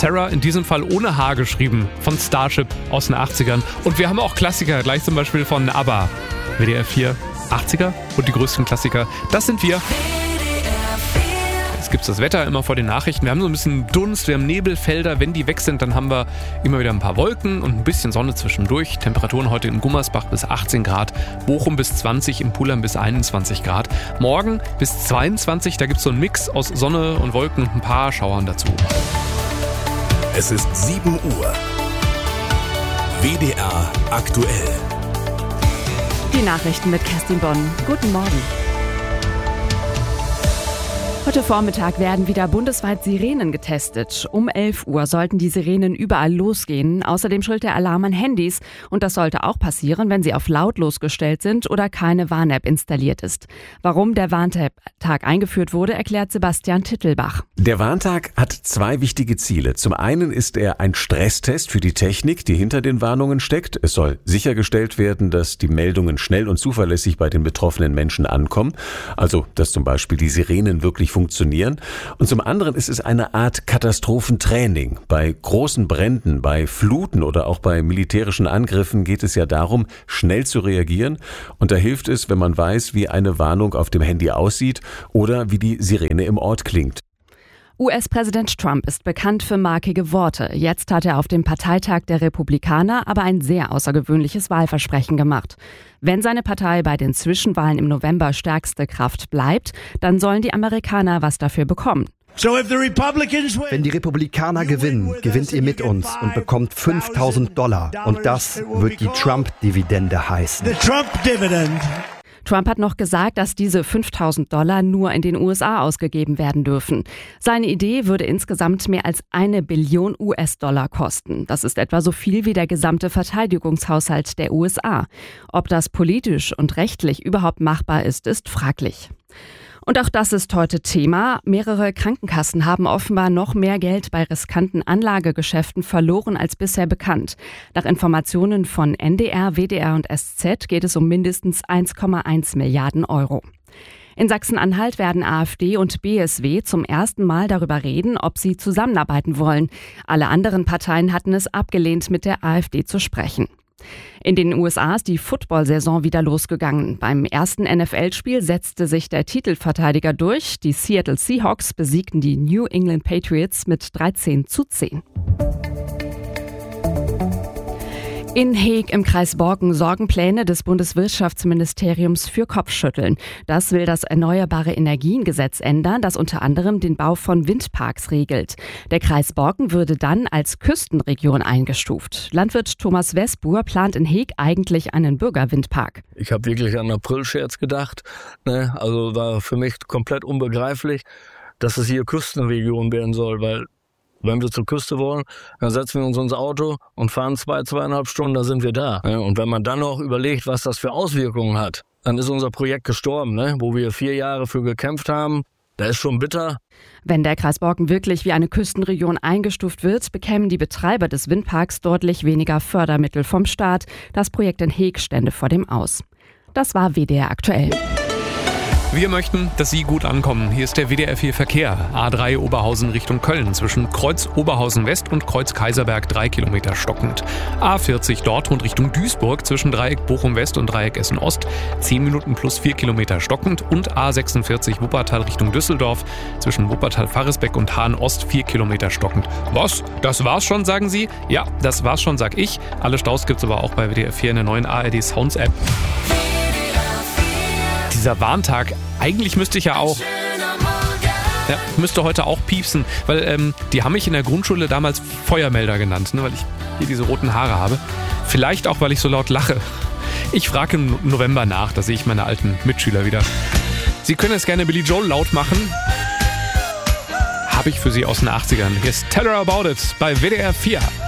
Sarah, in diesem Fall ohne H geschrieben, von Starship aus den 80ern. Und wir haben auch Klassiker, gleich zum Beispiel von ABBA. WDR 4, 80er und die größten Klassiker, das sind wir. Jetzt gibt es das Wetter immer vor den Nachrichten. Wir haben so ein bisschen Dunst, wir haben Nebelfelder. Wenn die weg sind, dann haben wir immer wieder ein paar Wolken und ein bisschen Sonne zwischendurch. Temperaturen heute in Gummersbach bis 18 Grad, Bochum bis 20, in Pullern bis 21 Grad. Morgen bis 22, da gibt es so einen Mix aus Sonne und Wolken und ein paar Schauern dazu. Es ist 7 Uhr. WDR aktuell. Die Nachrichten mit Kerstin Bonn. Guten Morgen. Heute Vormittag werden wieder bundesweit Sirenen getestet. Um 11 Uhr sollten die Sirenen überall losgehen. Außerdem schrillt der Alarm an Handys. Und das sollte auch passieren, wenn sie auf lautlos gestellt sind oder keine Warn-App installiert ist. Warum der Warntag eingeführt wurde, erklärt Sebastian Tittelbach. Der Warntag hat 2 wichtige Ziele. Zum einen ist er ein Stresstest für die Technik, die hinter den Warnungen steckt. Es soll sichergestellt werden, dass die Meldungen schnell und zuverlässig bei den betroffenen Menschen ankommen. Also, dass zum Beispiel die Sirenen wirklich funktionieren. Und zum anderen ist es eine Art Katastrophentraining. Bei großen Bränden, bei Fluten oder auch bei militärischen Angriffen geht es ja darum, schnell zu reagieren. Und da hilft es, wenn man weiß, wie eine Warnung auf dem Handy aussieht oder wie die Sirene im Ort klingt. US-Präsident Trump ist bekannt für markige Worte. Jetzt hat er auf dem Parteitag der Republikaner aber ein sehr außergewöhnliches Wahlversprechen gemacht. Wenn seine Partei bei den Zwischenwahlen im November stärkste Kraft bleibt, dann sollen die Amerikaner was dafür bekommen. Wenn die Republikaner gewinnen, gewinnt ihr mit uns und bekommt $5.000. Und das wird die Trump-Dividende heißen. Trump hat noch gesagt, dass diese $5.000 nur in den USA ausgegeben werden dürfen. Seine Idee würde insgesamt mehr als $1 Billion kosten. Das ist etwa so viel wie der gesamte Verteidigungshaushalt der USA. Ob das politisch und rechtlich überhaupt machbar ist, ist fraglich. Und auch das ist heute Thema. Mehrere Krankenkassen haben offenbar noch mehr Geld bei riskanten Anlagegeschäften verloren als bisher bekannt. Nach Informationen von NDR, WDR und SZ geht es um mindestens 1,1 Milliarden Euro. In Sachsen-Anhalt werden AfD und BSW zum ersten Mal darüber reden, ob sie zusammenarbeiten wollen. Alle anderen Parteien hatten es abgelehnt, mit der AfD zu sprechen. In den USA ist die Football-Saison wieder losgegangen. Beim ersten NFL-Spiel setzte sich der Titelverteidiger durch. Die Seattle Seahawks besiegten die New England Patriots mit 13:10. In Heeg im Kreis Borken sorgen Pläne des Bundeswirtschaftsministeriums für Kopfschütteln. Das will das Erneuerbare Energiengesetz ändern, das unter anderem den Bau von Windparks regelt. Der Kreis Borken würde dann als Küstenregion eingestuft. Landwirt Thomas Westbuhr plant in Heeg eigentlich einen Bürgerwindpark. Ich habe wirklich an April-Scherz gedacht. Also war für mich komplett unbegreiflich, dass es hier Küstenregion werden soll, weil wenn wir zur Küste wollen, dann setzen wir uns ins Auto und fahren 2,5 Stunden, da sind wir da. Und wenn man dann noch überlegt, was das für Auswirkungen hat, dann ist unser Projekt gestorben, wo wir 4 Jahre für gekämpft haben. Da ist schon bitter. Wenn der Kreis Borken wirklich wie eine Küstenregion eingestuft wird, bekämen die Betreiber des Windparks deutlich weniger Fördermittel vom Staat. Das Projekt in Heeg stände vor dem Aus. Das war WDR aktuell. Wir möchten, dass Sie gut ankommen. Hier ist der WDR 4 Verkehr. A3 Oberhausen Richtung Köln. Zwischen Kreuz Oberhausen West und Kreuz Kaiserberg 3 Kilometer stockend. A40 Dortmund Richtung Duisburg. Zwischen Dreieck Bochum West und Dreieck Essen Ost 10 Minuten plus 4 Kilometer stockend. Und A46 Wuppertal Richtung Düsseldorf. Zwischen Wuppertal-Faresbeck und Hahn Ost 4 Kilometer stockend. Was? Das war's schon, sagen Sie? Ja, das war's schon, sag ich. Alle Staus gibt's aber auch bei WDR 4 in der neuen ARD Sounds App. Dieser Warntag, eigentlich müsste ich ja auch... Ja, müsste heute auch piepsen, weil die haben mich in der Grundschule damals Feuermelder genannt, weil ich hier diese roten Haare habe. Vielleicht auch, weil ich so laut lache. Ich frage im November nach, da sehe ich meine alten Mitschüler wieder. Sie können jetzt gerne Billy Joel laut machen. Habe ich für Sie aus den 80ern. Hier ist Tell Her About It bei WDR 4.